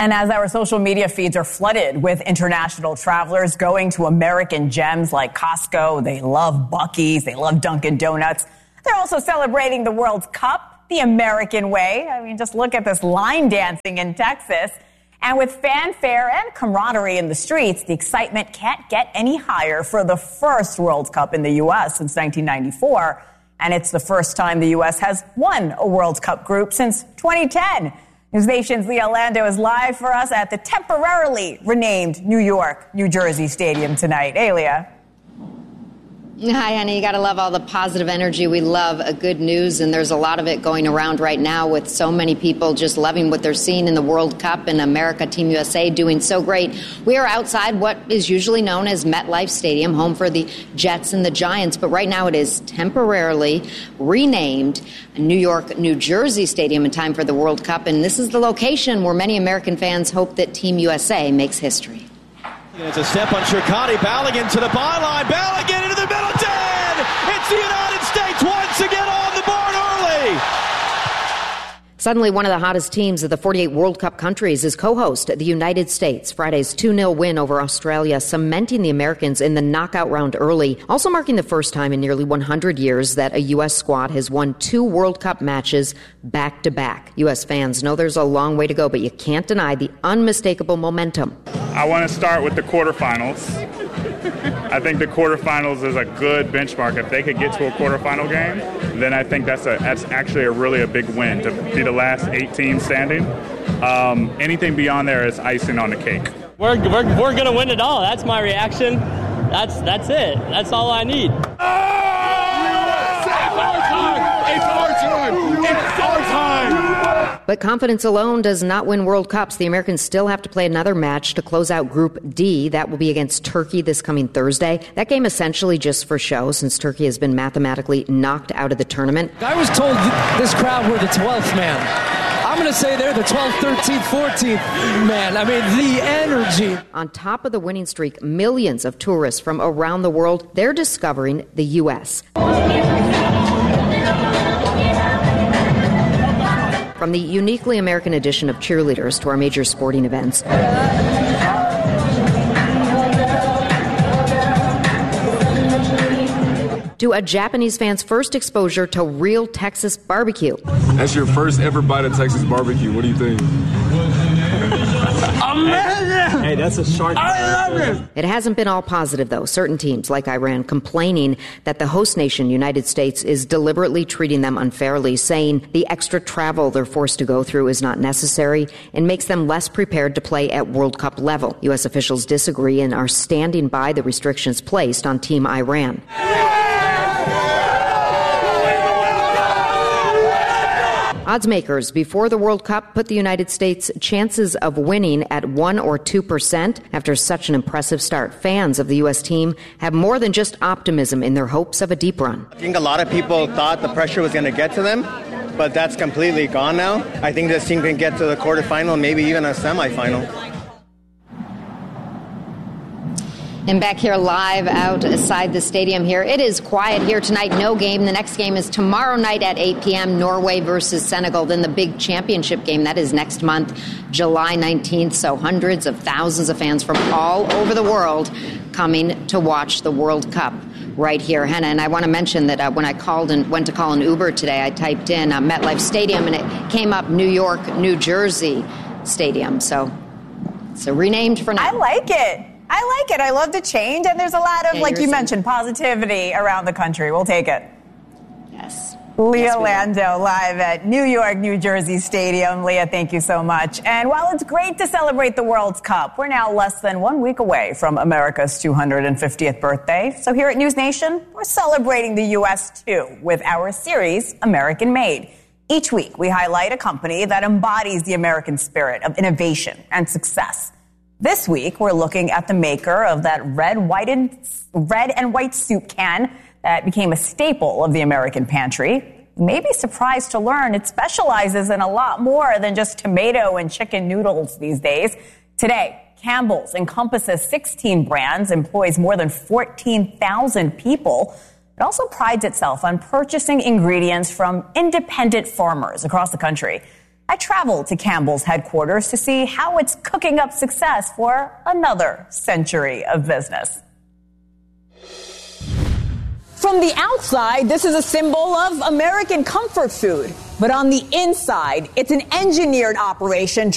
And as our social media feeds are flooded with international travelers going to American gems like Costco, they love Buc-ee's, they love Dunkin' Donuts. They're also celebrating the World Cup the American way. I mean, just look at this line dancing in Texas. And with fanfare and camaraderie in the streets, the excitement can't get any higher for the first World Cup in the U.S. since 1994. And it's the first time the U.S. has won a World Cup group since 2010. News Nation's Leah Lando is live for us at the temporarily renamed New York, New Jersey Stadium tonight. Hey, Leah. Hi, honey. You got to love all the positive energy. We love a good news, and there's a lot of it going around right now with so many people just loving what they're seeing in the World Cup and America, Team USA doing so great. We are outside what is usually known as MetLife Stadium, home for the Jets and the Giants, but right now it is temporarily renamed New York, New Jersey Stadium in time for the World Cup, and this is the location where many American fans hope that Team USA makes history. It's a step on Shirkani. Balogun to the byline. Balogun into the middle. Dead! It's the United States once again on the board early. Suddenly, one of the hottest teams of the 48 World Cup countries is co-host the United States. Friday's 2-0 win over Australia, cementing the Americans in the knockout round early, also marking the first time in nearly 100 years that a U.S. squad has won 2 World Cup matches back-to-back. U.S. fans know there's a long way to go, but you can't deny the unmistakable momentum. I want to start with the quarterfinals. I think the quarterfinals is a good benchmark. If they could get to a quarterfinal game, then I think that's actually really a big win to be the last 8 teams standing. Anything beyond there is icing on the cake. We're going to win it all. That's my reaction. That's it. That's all I need. It's our time. But confidence alone does not win World Cups. The Americans still have to play another match to close out Group D. That will be against Turkey this coming Thursday. That game essentially just for show, since Turkey has been mathematically knocked out of the tournament. I was told this crowd were the 12th man. I'm going to say they're the 12th, 13th, 14th man. I mean, the energy. On top of the winning streak, millions of tourists from around the world, they're discovering the U.S. From the uniquely American addition of cheerleaders to our major sporting events, to a Japanese fan's first exposure to real Texas barbecue. That's your first ever bite of Texas barbecue. What do you think? Amazing! Hey, that's a shark. I love it! It hasn't been all positive, though. Certain teams, like Iran, complaining that the host nation, United States, is deliberately treating them unfairly, saying the extra travel they're forced to go through is not necessary and makes them less prepared to play at World Cup level. U.S. officials disagree and are standing by the restrictions placed on Team Iran. Odds makers before the World Cup put the United States' chances of winning at 1 or 2% after such an impressive start. Fans of the U.S. team have more than just optimism in their hopes of a deep run. I think a lot of people thought the pressure was going to get to them, but that's completely gone now. I think this team can get to the quarterfinal, maybe even a semifinal. And back here live outside the stadium here. It is quiet here tonight. No game. The next game is tomorrow night at 8 p.m. Norway versus Senegal. Then the big championship game. That is next month, July 19th. So hundreds of thousands of fans from all over the world coming to watch the World Cup right here. Hannah, and I want to mention that when I went to call an Uber today, I typed in MetLife Stadium and it came up New York, New Jersey Stadium. So it's renamed for now. I like it. I love the change, and there's a lot of, like you mentioned, positivity around the country. We'll take it. Yes. Leah Lando live at New York, New Jersey Stadium. Leah, thank you so much. And while it's great to celebrate the World Cup, we're now less than 1 week away from America's 250th birthday. So here at News Nation, we're celebrating the U.S. too with our series, American Made. Each week, we highlight a company that embodies the American spirit of innovation and success. This week, we're looking at the maker of that red, and white soup can that became a staple of the American pantry. You may be surprised to learn it specializes in a lot more than just tomato and chicken noodles these days. Today, Campbell's encompasses 16 brands, employs more than 14,000 people. It also prides itself on purchasing ingredients from independent farmers across the country. I traveled to Campbell's headquarters to see how it's cooking up success for another century of business. From the outside, this is a symbol of American comfort food. But on the inside, it's an engineered operation